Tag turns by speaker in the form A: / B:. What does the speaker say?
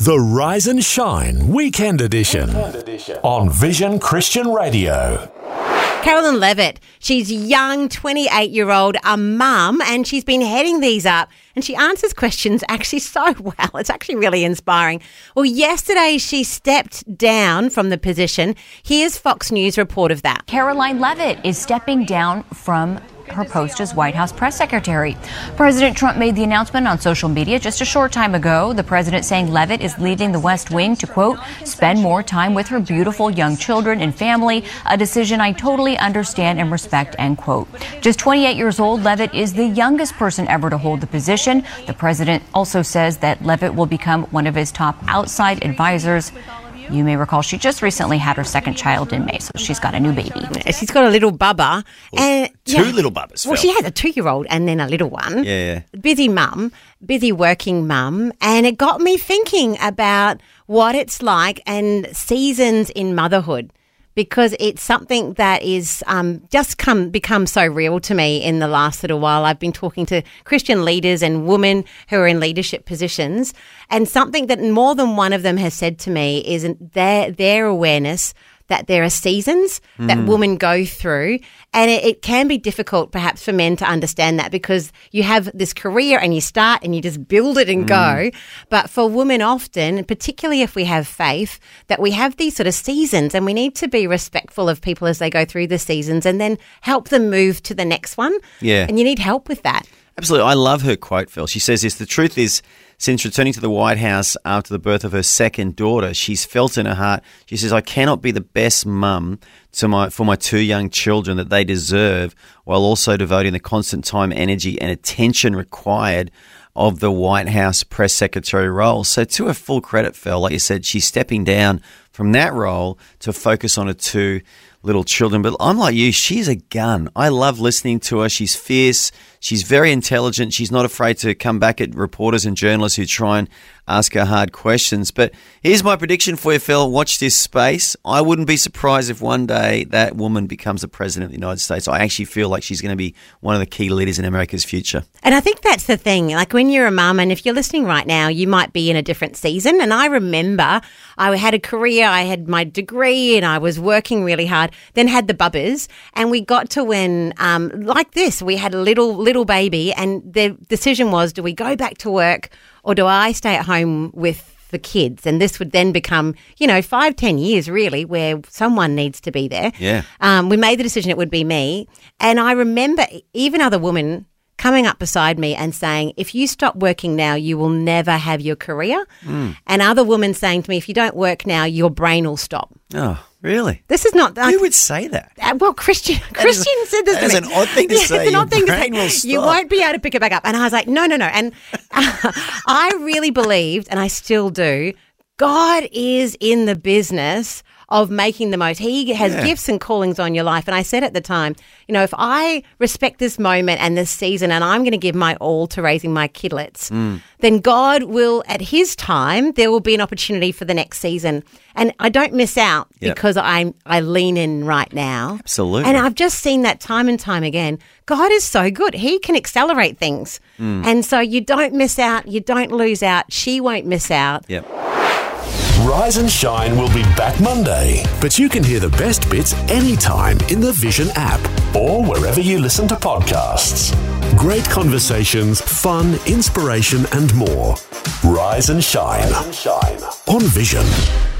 A: The Rise and Shine Weekend Edition on Vision Christian Radio.
B: Carolyn Levitt, she's young, 28-year-old, a mum, and she's been heading these up, and she answers questions actually so well. It's actually really inspiring. Well, yesterday she stepped down from the position. Here's Fox News report of that.
C: Caroline Levitt is stepping down from her post as White House press secretary. President Trump made the announcement on social media just a short time ago. The president saying Levitt is leaving the West Wing to, quote, spend more time with her beautiful young children and family, a decision I totally understand and respect, end quote. Just 28 years old, Levitt is the youngest person ever to hold the position. The president also says that Levitt will become one of his top outside advisors. You may recall she just recently had her second child in May, so she's got a new baby.
B: She's got a little bubba. And
D: Two little bubbas.
B: Well, she has a 2-year-old and then a little one.
D: Yeah.
B: Busy mum, busy working mum. And it got me thinking about what it's like and seasons in motherhood, because it's something that is become so real to me in the last little while. I've been talking to Christian leaders and women who are in leadership positions, and something that more than one of them has said to me is their awareness that there are seasons that women go through, and it can be difficult perhaps for men to understand that, because you have this career and you start and you just build it and go. But for women often, particularly if we have faith, that we have these sort of seasons, and we need to be respectful of people as they go through the seasons and then help them move to the next one.
D: Yeah.
B: And you need help with that.
D: Absolutely. I love her quote, Phil. She says this: the truth is, since returning to the White House after the birth of her second daughter, she's felt in her heart, she says, I cannot be the best mum for my 2 young children that they deserve, while also devoting the constant time, energy and attention required of the White House press secretary role. So to her full credit, Phil, like you said, she's stepping down from that role to focus on her 2 little children. But I'm like you, she's a gun. I love listening to her. She's fierce. She's very intelligent. She's not afraid to come back at reporters and journalists who try and ask her hard questions. But here's my prediction for you, Phil. Watch this space. I wouldn't be surprised if one day that woman becomes the president of the United States. I actually feel like she's going to be one of the key leaders in America's future.
B: And I think that's the thing. Like when you're a mum, and if you're listening right now, you might be in a different season. And I remember I had a career, I had my degree, and I was working really hard, then had the bubbers. And we got to when, like this, we had a little baby, and the decision was, do we go back to work or do I stay at home with the kids? And this would then become, 5-10 years really, where someone needs to be there.
D: Yeah.
B: We made the decision it would be me. And I remember even other women coming up beside me and saying, if you stop working now, you will never have your career. And other women saying to me, if you don't work now, your brain will stop.
D: Oh, really?
B: This is not...
D: Who would say that?
B: Well, Christian said this to me.
D: That's an odd thing to say.
B: It's an odd thing to say.
D: Will stop.
B: You won't be able to pick it back up. And I was like, no. And I really believed, and I still do, God is in the business of making the most. He has gifts and callings on your life. And I said at the time, if I respect this moment and this season, and I'm going to give my all to raising my kidlets, then God will, at his time, there will be an opportunity for the next season. And I don't miss out because I lean in right now.
D: Absolutely.
B: And I've just seen that time and time again. God is so good. He can accelerate things. And so you don't miss out. You don't lose out. She won't miss out.
D: Yep.
A: Rise and Shine will be back Monday, but you can hear the best bits anytime in the Vision app or wherever you listen to podcasts. Great conversations, fun, inspiration and more. Rise and Shine on Vision.